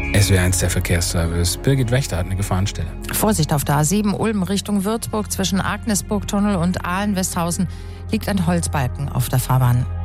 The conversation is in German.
SW1 der Verkehrsservice. Birgit Wächter hat eine Gefahrenstelle. Vorsicht auf der A7 Ulm Richtung Würzburg zwischen Agnesburg-Tunnel und Ahlen-Westhausen liegt ein Holzbalken auf der Fahrbahn.